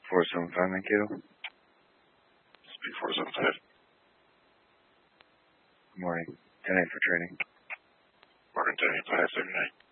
475 Mankato. Speak 475. Good morning. 10-8 for training. Morning, 10-8, 579.